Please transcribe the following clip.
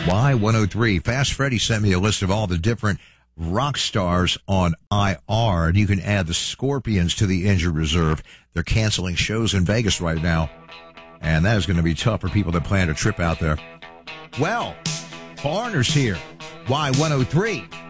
Y103. Fast Freddy sent me a list of all the different rock stars on IR, and you can add the Scorpions to the injured reserve. They're canceling shows in Vegas right now, and that is going to be tough for people that plan a trip out there. Well, Foreigner's here. Y103.